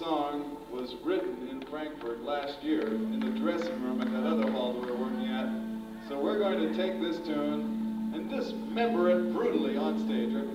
song was written in Frankfurt last year in the dressing room at that other hall we were working at. So we're going to take this tune and dismember it brutally on stage.